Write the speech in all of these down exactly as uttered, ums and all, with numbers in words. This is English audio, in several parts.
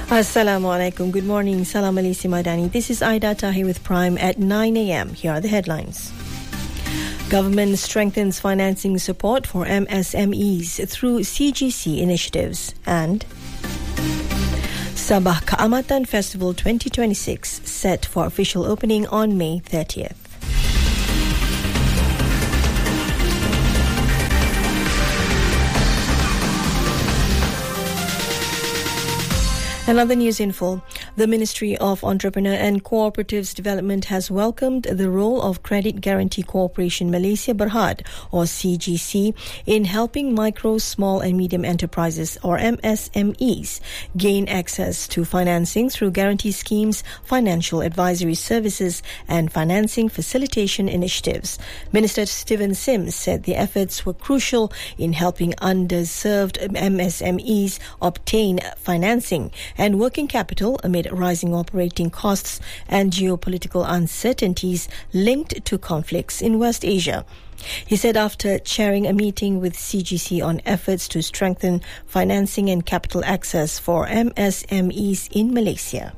Assalamu alaikum. Good morning. Salam alaikum Madani. This is Aida Tahi with Prime at nine a.m. Here are the headlines. Government strengthens financing support for M S M Es through C G C initiatives. And Sabah Kaamatan Festival twenty twenty-six set for official opening on May thirtieth. Another news info. The Ministry of Entrepreneur and Cooperatives Development has welcomed the role of Credit Guarantee Corporation Malaysia Berhad, or C G C, in helping micro, small and medium enterprises, or M S M Es, gain access to financing through guarantee schemes, financial advisory services and financing facilitation initiatives. Minister Stephen Sims said the efforts were crucial in helping underserved M S M Es obtain financing and working capital amid rising operating costs and geopolitical uncertainties linked to conflicts in West Asia. He said after chairing a meeting with C G C on efforts to strengthen financing and capital access for M S M Es in Malaysia.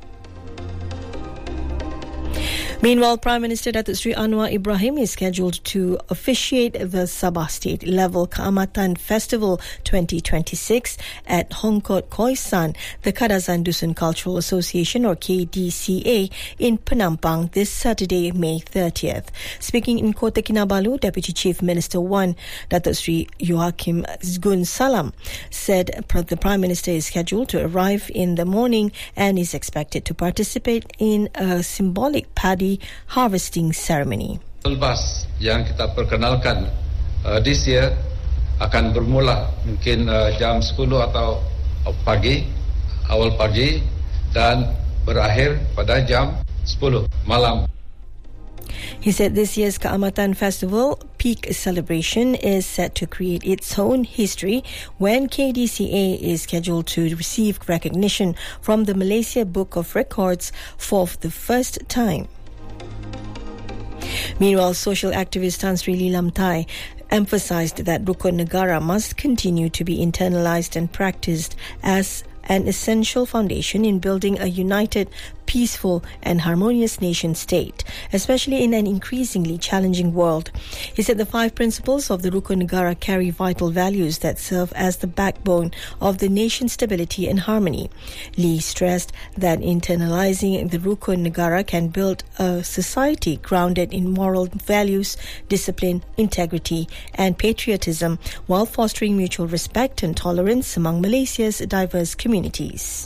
Meanwhile, Prime Minister Datuk Seri Anwar Ibrahim is scheduled to officiate the Sabah State Level Kaamatan Festival twenty twenty-six at Hongkot Khoisan, the Kadazan Dusun Cultural Association, or K D C A, in Penampang this Saturday, May thirtieth. Speaking in Kota Kinabalu, Deputy Chief Minister one, Datuk Seri Joachim Gun Salam, said the Prime Minister is scheduled to arrive in the morning and is expected to participate in a symbolic paddy harvesting ceremony. Bus yang kita perkenalkan uh, this year akan bermula mungkin uh, jam sepuluh atau pagi, awal pagi, dan berakhir pada jam sepuluh malam. He said this year's Kaamatan Festival peak celebration is set to create its own history when K D C A is scheduled to receive recognition from the Malaysia Book of Records for the first time. Meanwhile, social activist Tan Sri Lilam Tai emphasized that Rukun Negara must continue to be internalized and practiced as an essential foundation in building a united, peaceful and harmonious nation state, especially in an increasingly challenging world. He said the five principles of the Rukun Negara carry vital values that serve as the backbone of the nation's stability and harmony. Lee stressed that internalizing the Rukun Negara can build a society grounded in moral values, discipline, integrity and patriotism, while fostering mutual respect and tolerance among Malaysia's diverse communities.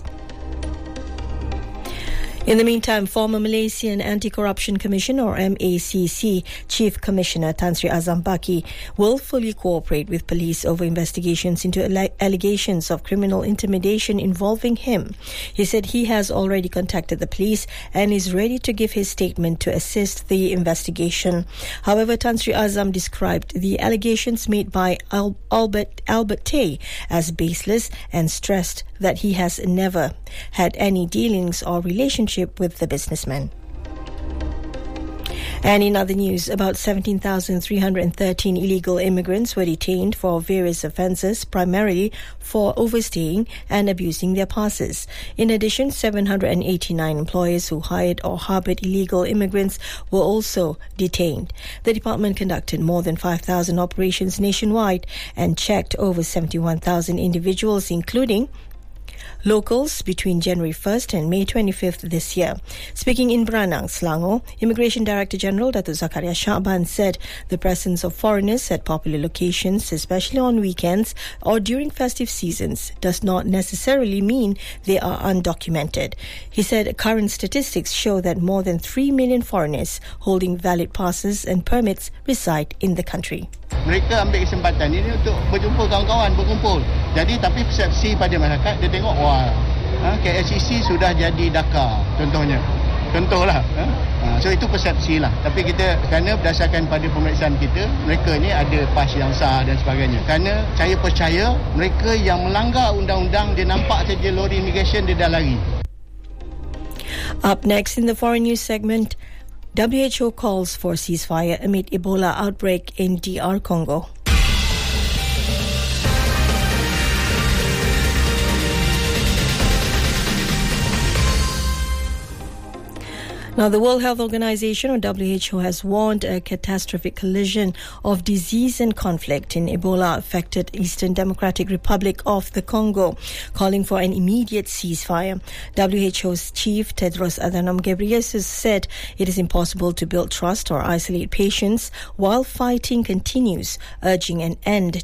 In the meantime, former Malaysian Anti-Corruption Commission, or M A C C, Chief Commissioner Tan Sri Azam Baki will fully cooperate with police over investigations into alle- allegations of criminal intimidation involving him. He said he has already contacted the police and is ready to give his statement to assist the investigation. However, Tan Sri Azam described the allegations made by Al- Albert, Albert Tay as baseless and stressed that he has never had any dealings or relationship with the businessman. And in other news, about seventeen thousand three hundred thirteen illegal immigrants were detained for various offences, primarily for overstaying and abusing their passes. In addition, seven hundred eighty-nine employers who hired or harboured illegal immigrants were also detained. The department conducted more than five thousand operations nationwide and checked over seventy-one thousand individuals, including locals, between January first and May twenty-fifth this year. Speaking in Branang, Selangor, Immigration Director General Datuk Zakaria Shahban said the presence of foreigners at popular locations, especially on weekends or during festive seasons, does not necessarily mean they are undocumented. He said current statistics show that more than three million foreigners holding valid passes and permits reside in the country. Mereka ambil kesempatan ini untuk berjumpa kawan-kawan, berkumpul. Jadi tapi persepsi pada masyarakat, dia tengok wah, ha, K L C C sudah jadi Dakar contohnya. Contohlah. Ha? Ha, so itu persepsi lah. Tapi kita kerana berdasarkan pada pemeriksaan kita, mereka ni ada pas yang sah dan sebagainya. Kerana saya percaya mereka yang melanggar undang-undang, dia nampak saja lori immigration, dia dah lari. Up next in the foreign news segment, W H O calls for ceasefire amid Ebola outbreak in D R Congo. Now, the World Health Organization, or W H O, has warned a catastrophic collision of disease and conflict in Ebola-affected Eastern Democratic Republic of the Congo, calling for an immediate ceasefire. W H O's chief, Tedros Adhanom Ghebreyesus, said it is impossible to build trust or isolate patients while fighting continues, urging an end